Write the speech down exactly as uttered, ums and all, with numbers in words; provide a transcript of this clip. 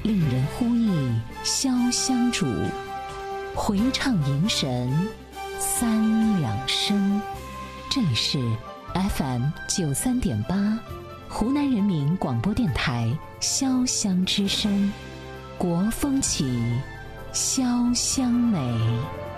令人呼忆潇湘主，回唱迎神三两声。这里是 F M 九三点八，湖南人民广播电台潇湘之声，国风起，潇湘美。